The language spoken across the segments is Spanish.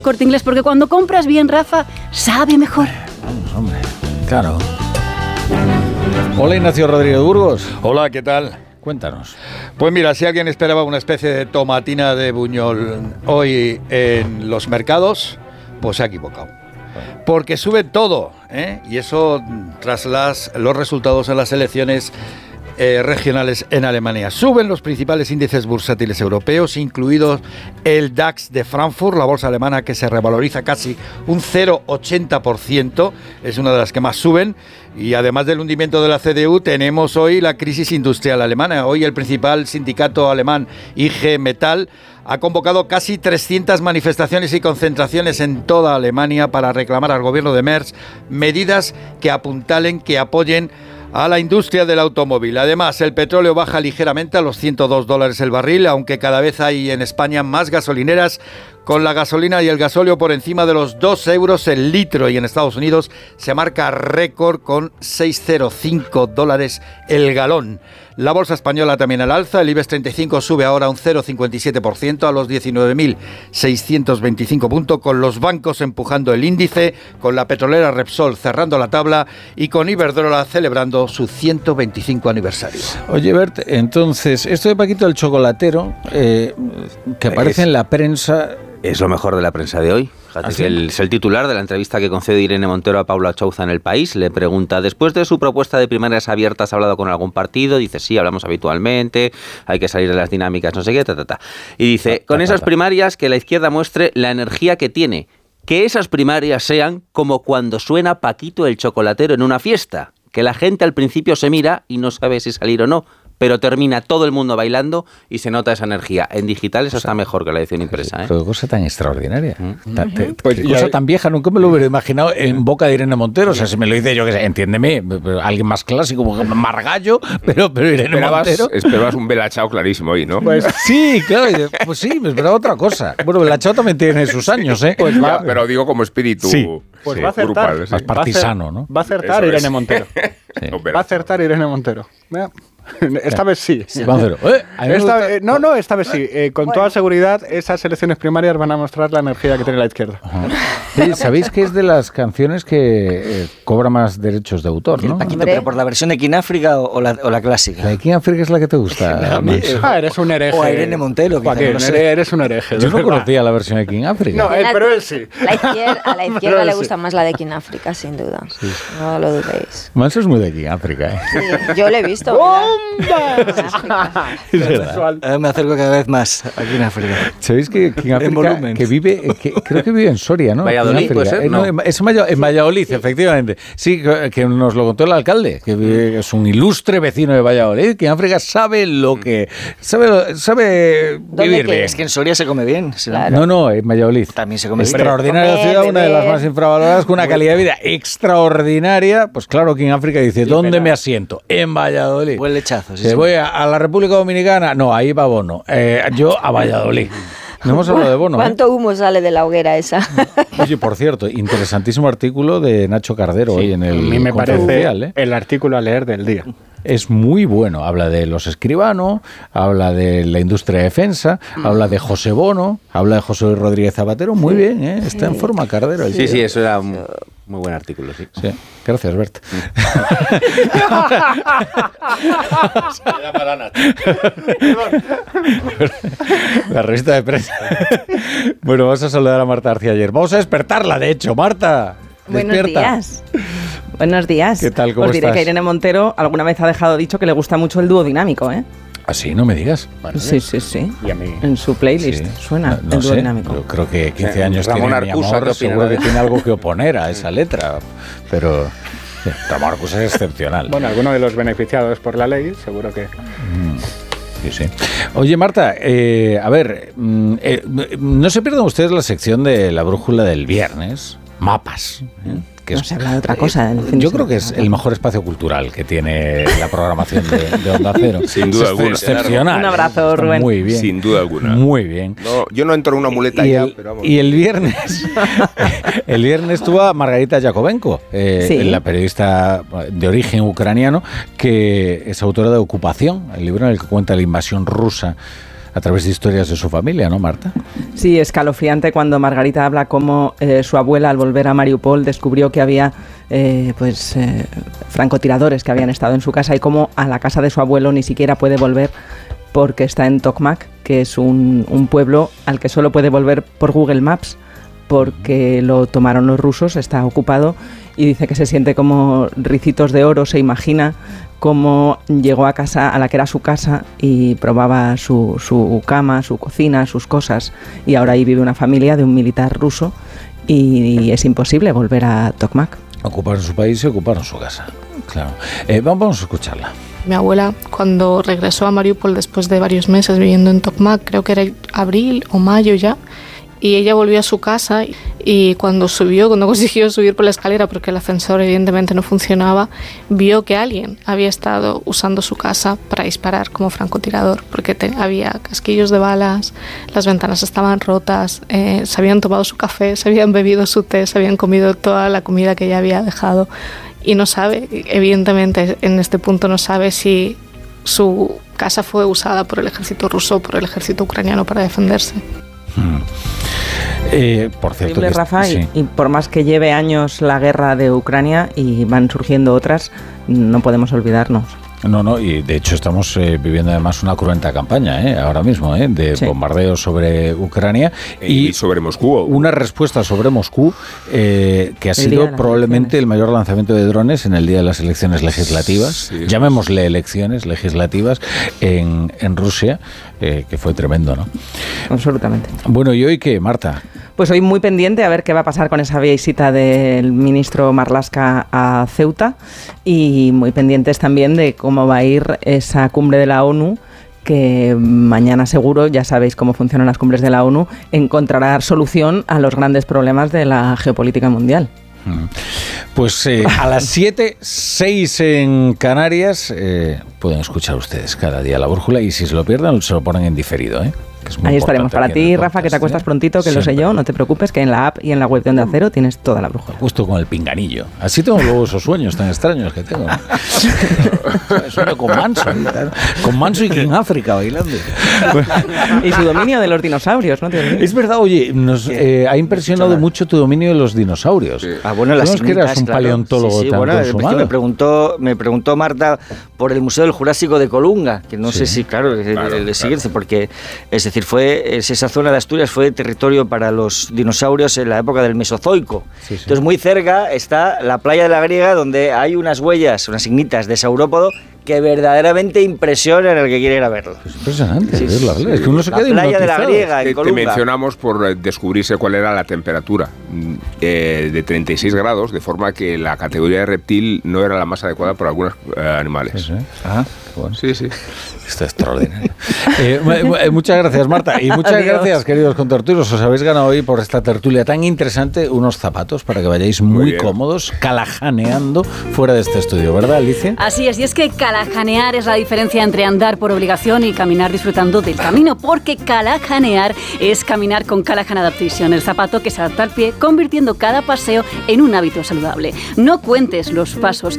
Corte Inglés, porque cuando compras bien, Rafa, sabe mejor. Vamos, hombre, claro. Hola, Ignacio Rodríguez Burgos. Hola, ¿qué tal? Cuéntanos. Pues mira, si alguien esperaba una especie de tomatina de Buñol hoy en los mercados, pues se ha equivocado. Porque sube todo, ¿eh? Y eso tras los resultados en las elecciones regionales en Alemania. Suben los principales índices bursátiles europeos, incluidos el DAX de Frankfurt, la bolsa alemana que se revaloriza casi un 0,80%, es una de las que más suben. Y además del hundimiento de la CDU, tenemos hoy la crisis industrial alemana. Hoy el principal sindicato alemán, IG Metall, ha convocado casi 300 manifestaciones y concentraciones en toda Alemania para reclamar al gobierno de Merz medidas que apuntalen, que apoyen a la industria del automóvil. Además, el petróleo baja ligeramente a los $102 el barril, aunque cada vez hay en España más gasolineras con la gasolina y el gasóleo por encima de los 2 euros el litro, y en Estados Unidos se marca récord con $6,05 el galón. La bolsa española también al alza, el IBEX 35 sube ahora un 0,57% a los 19.625 puntos, con los bancos empujando el índice, con la petrolera Repsol cerrando la tabla y con Iberdrola celebrando su 125 aniversario. Oye, Bert, entonces, esto de Paquito el chocolatero, que aparece en la prensa... Es lo mejor de la prensa de hoy. Es el titular de la entrevista que concede Irene Montero a Paula Chouza en El País. Le pregunta, después de su propuesta de primarias abiertas, ¿ha hablado con algún partido? Dice, sí, hablamos habitualmente, hay que salir de las dinámicas, no sé qué, Y dice, con esas primarias que la izquierda muestre la energía que tiene. Que esas primarias sean como cuando suena Paquito el chocolatero en una fiesta. Que la gente al principio se mira y no sabe si salir o no, pero termina todo el mundo bailando y se nota esa energía. En digital eso está mejor que la edición impresa, ¿eh? Qué cosa tan extraordinaria. Qué cosa tan vieja, nunca me lo hubiera imaginado en boca de Irene Montero. O sea, si me lo dice yo, que sé, entiéndeme, alguien más clásico, como Margallo, pero Irene Montero... Esperabas un Bella Ciao clarísimo hoy, ¿no? Pues sí, claro, pues sí, me esperaba otra cosa. Bueno, Bella Ciao también tiene sus años, ¿eh? Pues va, pero digo como espíritu... Sí. Pues va a acertar. Grupal, sí. Más partisano, ¿no? Va a acertar Irene Montero. Sí. Va a acertar Irene Montero. Esta vez sí. Esta vez sí. Con toda seguridad, esas elecciones primarias van a mostrar la energía que tiene la izquierda. Sí, ¿sabéis que es de las canciones que cobra más derechos de autor, no? Paquito, pero por la versión de King África o la clásica. ¿La de King África es la que te gusta? Eres un hereje. O a Irene Montero. Joaquín, eres un hereje. Yo no conocía la versión de King África. No, pero él sí. A la izquierda le gusta más la de King África, sin duda. Sí. No lo dudéis. Manso es muy de King África, ¿eh? Sí, yo lo he visto. Me acerco cada vez más a King África. ¿Sabéis que King África, creo que vive en Soria, ¿no? Valladolid, ¿puede ser? No, es en Valladolid, efectivamente. Sí, que nos lo contó el alcalde, que es un ilustre vecino de Valladolid. King África sabe lo que... Sabe vivir bien. Es que en Soria se come bien. Claro. No, en Valladolid. También se come bien. Extraordinaria ciudad, una de las más infravaloradas, con una calidad de vida extraordinaria. Pues claro, King África dice, ¿dónde me asiento? En Valladolid. Buen lechazo, sí. Voy a la República Dominicana, no, ahí va Bono. Yo a Valladolid. No hemos hablado de Bono. ¿Cuánto humo sale de la hoguera esa? Oye, por cierto, interesantísimo artículo de Nacho Cardero hoy en el a mí me parece Confidencial, el artículo a leer del día. Es muy bueno. Habla de los Escribano, habla de la industria de defensa, habla de José Bono, habla de José Rodríguez Zapatero. Muy bien, ¿eh? Está en forma Cardero. Sí, eso era un muy buen artículo, sí. Gracias, Bert. La revista de prensa. Bueno, vamos a saludar a Marta García ayer. Vamos a despertarla, de hecho. Marta, buenos despierta. Días. Buenos días. ¿Qué tal? ¿Cómo Os diré estás? que Irene Montero alguna vez ha dejado dicho que le gusta mucho el dúo dinámico, ¿eh? ¿Ah, sí? No me digas. Vale. Sí. Y a mí. En su playlist suena no el dúo sé. dinámico. Yo creo que 15 años Ramón tiene mi Arcusa, amor. ¿qué opina Seguro de que tiene algo que oponer a esa letra. Pero Ramón Arcusa es excepcional. Bueno, alguno de los beneficiados por la ley, seguro que... Sí. Oye, Marta, a ver, no se pierdan ustedes la sección de la brújula del viernes, mapas. Que no se habla de otra cosa. Yo creo que es el mejor espacio cultural que tiene la programación de Onda Cero. Sin duda alguna. Excepcional. Un abrazo, Rubén. Muy bien. Sin duda alguna. Muy bien. No, yo no entro en una muleta pero vamos. Y el viernes estuvo a Margarita Yakovenko, la periodista de origen ucraniano, que es autora de Ocupación, el libro en el que cuenta la invasión rusa a través de historias de su familia, ¿no, Marta? Sí, escalofriante cuando Margarita habla cómo su abuela, al volver a Mariupol, descubrió que había francotiradores que habían estado en su casa y cómo a la casa de su abuelo ni siquiera puede volver porque está en Tokmak, que es un pueblo al que solo puede volver por Google Maps porque lo tomaron los rusos, está ocupado, y dice que se siente como ricitos de oro, se imagina cómo llegó a casa, a la que era su casa, y probaba su cama, su cocina, sus cosas, y ahora ahí vive una familia de un militar ruso y es imposible volver a Tokmak. Ocuparon su país y ocuparon su casa, claro. Vamos a escucharla. Mi abuela, cuando regresó a Mariupol después de varios meses viviendo en Tokmak, creo que era abril o mayo ya, y ella volvió a su casa y cuando consiguió subir por la escalera, porque el ascensor evidentemente no funcionaba, vio que alguien había estado usando su casa para disparar como francotirador, porque había casquillos de balas, las ventanas estaban rotas, se habían tomado su café, se habían bebido su té, se habían comido toda la comida que ella había dejado, y no sabe, evidentemente en este punto no sabe si su casa fue usada por el ejército ruso o por el ejército ucraniano para defenderse. Por cierto, terrible, Rafa, sí. y por más que lleve años la guerra de Ucrania y van surgiendo otras, no podemos olvidarnos. No, y de hecho estamos viviendo además una cruenta campaña, ahora mismo, de bombardeos sobre Ucrania y sobre Moscú. Una respuesta sobre Moscú que ha sido probablemente el mayor lanzamiento de drones en el día de las elecciones legislativas, llamémosle elecciones legislativas en Rusia, que fue tremendo, ¿no? Absolutamente. Bueno, ¿y hoy qué, Marta? Pues hoy muy pendiente a ver qué va a pasar con esa visita del ministro Marlaska a Ceuta, y muy pendientes también de cómo va a ir esa cumbre de la ONU, que mañana seguro, ya sabéis cómo funcionan las cumbres de la ONU, encontrará solución a los grandes problemas de la geopolítica mundial. Pues a las 7:06 en Canarias pueden escuchar ustedes cada día La Brújula, y si se lo pierden se lo ponen en diferido, que es muy ahí estaremos. Para ti, Rafa, que te acuestas prontito, que siempre. Lo sé yo, no te preocupes, que en la app y en la web de Onda Cero tienes toda La Brújula. Justo con el pinganillo. Así tengo luego esos sueños tan extraños que tengo, ¿no? Sueño con Manso y King África bailando. Y su dominio de los dinosaurios, ¿no? Es verdad, oye, nos ha impresionado mucho tu dominio de los dinosaurios. Bueno, las que eras un paleontólogo tan consumado. Me preguntó Marta por el Museo del Jurásico de Colunga, que no sé si, le sigue, porque es decir, esa zona de Asturias fue territorio para los dinosaurios en la época del Mesozoico. Entonces, muy cerca está la playa de la Griega, donde hay unas huellas, unas ignitas de saurópodo que verdaderamente impresionan al que quiere ir a verlo. Es impresionante verlo. Es que uno se queda la playa de la Griega, en Colunga. Te mencionamos por descubrirse cuál era la temperatura de 36 grados, de forma que la categoría de reptil no era la más adecuada para algunos animales. Bueno. Sí. Esto es extraordinario. Muchas gracias, Marta. Y muchas gracias, queridos contertulios. Os habéis ganado hoy por esta tertulia tan interesante unos zapatos para que vayáis muy cómodos, calajaneando fuera de este estudio, ¿verdad, Alicia? Así es, y es que calajanear es la diferencia entre andar por obligación y caminar disfrutando del camino, porque calajanear es caminar con Callahan Adaptation, el zapato que se adapta al pie, convirtiendo cada paseo en un hábito saludable. No cuentes los pasos,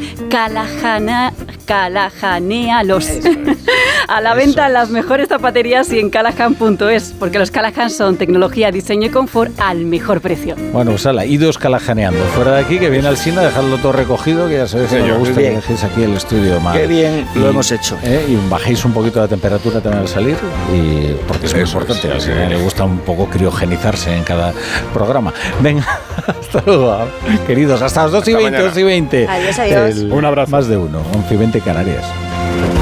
calajanealos. A la venta en las mejores zapaterías y en Callahan.es, porque los Callahan son tecnología, diseño y confort al mejor precio. Bueno, pues ala, idos calajaneando. Fuera de aquí, que viene Alsina, dejadlo todo recogido, que ya sabéis que me gusta que dejéis aquí el estudio más. Qué bien lo hemos hecho. Y bajéis un poquito la temperatura también al salir, porque es muy importante. A Alsina le gusta un poco criogenizarse en cada programa. Venga, hasta luego, queridos. Hasta las 2:20, 2:20. Adiós. Un abrazo. Más de uno, 11:20 Canarias.